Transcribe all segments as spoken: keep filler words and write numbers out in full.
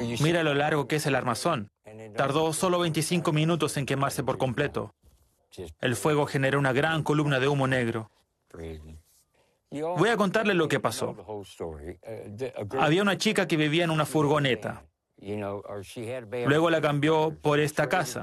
Mira lo largo que es el armazón. Tardó solo veinticinco minutos en quemarse por completo. El fuego generó una gran columna de humo negro. Voy a contarle lo que pasó. Había una chica que vivía en una furgoneta. Luego la cambió por esta casa.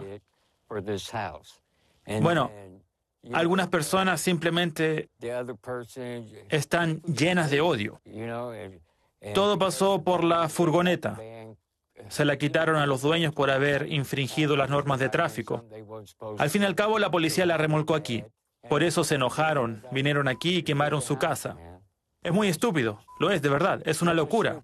Bueno, algunas personas simplemente están llenas de odio. Todo pasó por la furgoneta. Se la quitaron a los dueños por haber infringido las normas de tráfico. Al fin y al cabo, la policía la remolcó aquí. Por eso se enojaron, vinieron aquí y quemaron su casa. Es muy estúpido, lo es de verdad, es una locura.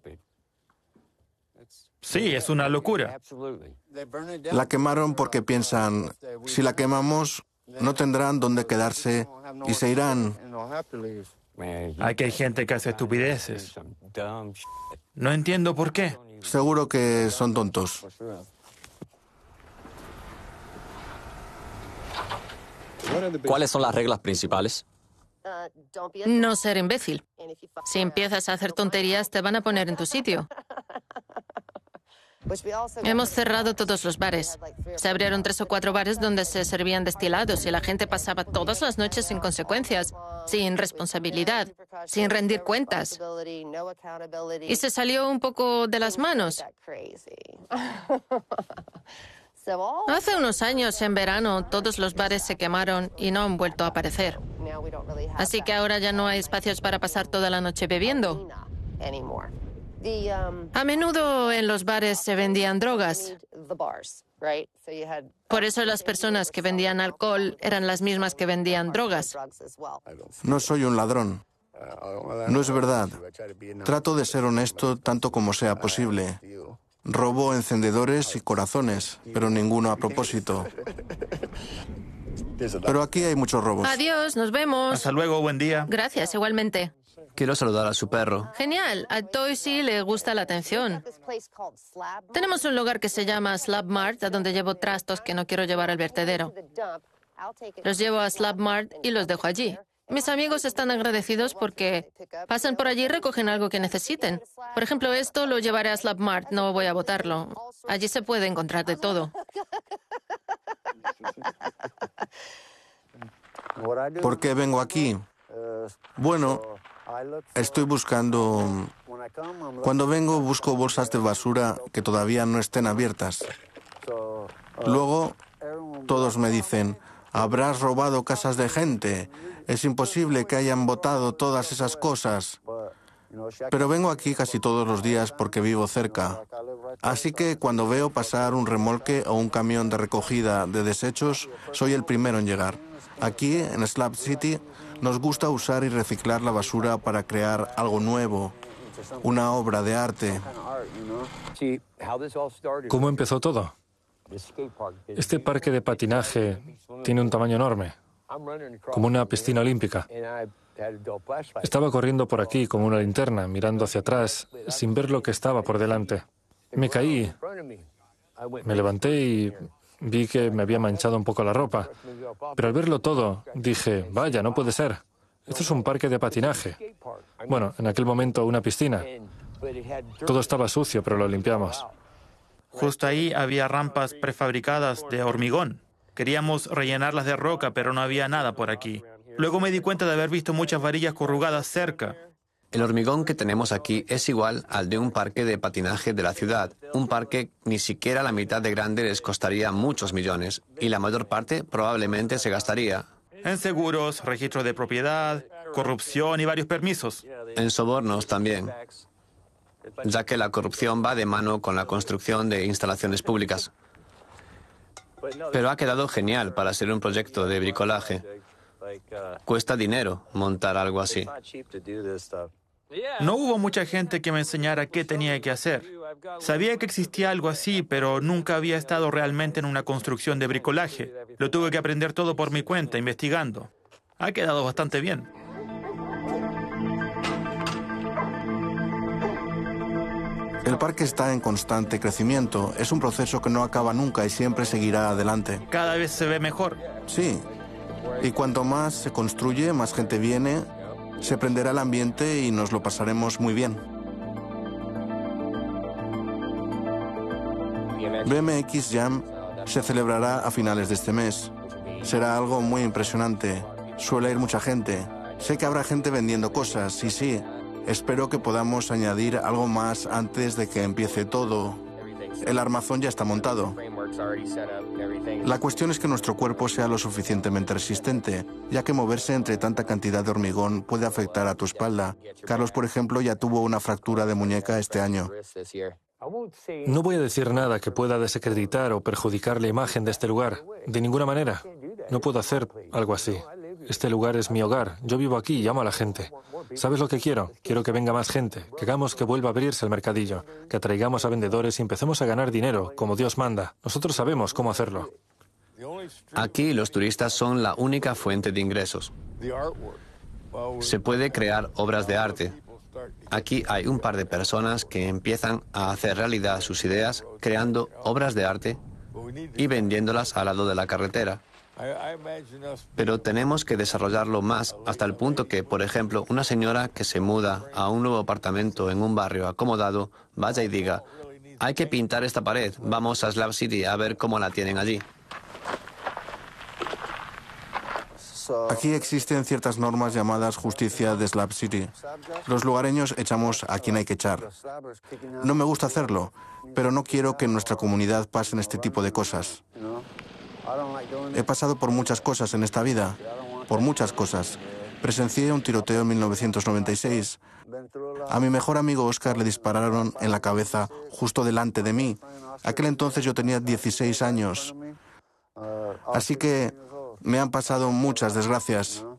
Sí, es una locura. La quemaron porque piensan, si la quemamos, no tendrán dónde quedarse y se irán. Aquí hay gente que hace estupideces. No entiendo por qué. Seguro que son tontos. ¿Cuáles son las reglas principales? No ser imbécil. Si empiezas a hacer tonterías, te van a poner en tu sitio. Hemos cerrado todos los bares. Se abrieron tres o cuatro bares donde se servían destilados y la gente pasaba todas las noches sin consecuencias, sin responsabilidad, sin rendir cuentas. Y se salió un poco de las manos. Hace unos años, en verano, todos los bares se quemaron y no han vuelto a aparecer. Así que ahora ya no hay espacios para pasar toda la noche bebiendo. A menudo en los bares se vendían drogas. Por eso las personas que vendían alcohol eran las mismas que vendían drogas. No soy un ladrón. No es verdad. Trato de ser honesto tanto como sea posible. Robo encendedores y corazones, pero ninguno a propósito. Pero aquí hay muchos robos. Adiós, nos vemos. Hasta luego, buen día. Gracias, igualmente. Quiero saludar a su perro. Genial, a Toysy le gusta la atención. Tenemos un lugar que se llama Slab Mart, a donde llevo trastos que no quiero llevar al vertedero. Los llevo a Slab Mart y los dejo allí. Mis amigos están agradecidos porque pasan por allí y recogen algo que necesiten. Por ejemplo, esto lo llevaré a Slab Mart, no voy a botarlo. Allí se puede encontrar de todo. ¿Por qué vengo aquí? Bueno, estoy buscando... Cuando vengo busco bolsas de basura que todavía no estén abiertas. Luego, todos me dicen, habrás robado casas de gente. Es imposible que hayan botado todas esas cosas. Pero vengo aquí casi todos los días porque vivo cerca. Así que cuando veo pasar un remolque o un camión de recogida de desechos, soy el primero en llegar. Aquí, en Slab City, nos gusta usar y reciclar la basura para crear algo nuevo, una obra de arte. ¿Cómo empezó todo? Este parque de patinaje tiene un tamaño enorme, como una piscina olímpica. Estaba corriendo por aquí como una linterna, mirando hacia atrás, sin ver lo que estaba por delante. Me caí, me levanté y vi que me había manchado un poco la ropa. Pero al verlo todo, dije, vaya, no puede ser. Esto es un parque de patinaje. Bueno, en aquel momento una piscina. Todo estaba sucio, pero lo limpiamos. Justo ahí había rampas prefabricadas de hormigón. Queríamos rellenarlas de roca, pero no había nada por aquí. Luego me di cuenta de haber visto muchas varillas corrugadas cerca. El hormigón que tenemos aquí es igual al de un parque de patinaje de la ciudad. Un parque ni siquiera la mitad de grande les costaría muchos millones y la mayor parte probablemente se gastaría en seguros, registros de propiedad, corrupción y varios permisos. En sobornos también, ya que la corrupción va de mano con la construcción de instalaciones públicas. Pero ha quedado genial para ser un proyecto de bricolaje. Cuesta dinero montar algo así. No hubo mucha gente que me enseñara qué tenía que hacer. Sabía que existía algo así, pero nunca había estado realmente en una construcción de bricolaje. Lo tuve que aprender todo por mi cuenta, investigando. Ha quedado bastante bien. El parque está en constante crecimiento. Es un proceso que no acaba nunca y siempre seguirá adelante. Cada vez se ve mejor. Sí. Y cuanto más se construye, más gente viene, se prenderá el ambiente y nos lo pasaremos muy bien. B M X Jam se celebrará a finales de este mes. Será algo muy impresionante. Suele ir mucha gente. Sé que habrá gente vendiendo cosas, y sí, espero que podamos añadir algo más antes de que empiece todo. El armazón ya está montado. La cuestión es que nuestro cuerpo sea lo suficientemente resistente, ya que moverse entre tanta cantidad de hormigón puede afectar a tu espalda. Carlos, por ejemplo, ya tuvo una fractura de muñeca este año. No voy a decir nada que pueda desacreditar o perjudicar la imagen de este lugar. De ninguna manera. No puedo hacer algo así. Este lugar es mi hogar. Yo vivo aquí y llamo a la gente. ¿Sabes lo que quiero? Quiero que venga más gente, que hagamos que vuelva a abrirse el mercadillo, que atraigamos a vendedores y empecemos a ganar dinero, como Dios manda. Nosotros sabemos cómo hacerlo. Aquí los turistas son la única fuente de ingresos. Se puede crear obras de arte. Aquí hay un par de personas que empiezan a hacer realidad sus ideas creando obras de arte y vendiéndolas al lado de la carretera. Pero tenemos que desarrollarlo más hasta el punto que, por ejemplo, una señora que se muda a un nuevo apartamento en un barrio acomodado vaya y diga: hay que pintar esta pared, vamos a Slab City a ver cómo la tienen allí. Aquí existen ciertas normas llamadas justicia de Slab City. Los lugareños echamos a quien hay que echar. No me gusta hacerlo, pero no quiero que en nuestra comunidad pasen este tipo de cosas. He pasado por muchas cosas en esta vida, por muchas cosas. Presencié un tiroteo en mil novecientos noventa y seis. A mi mejor amigo Oscar le dispararon en la cabeza justo delante de mí. Aquel entonces yo tenía dieciséis años. Así que me han pasado muchas desgracias.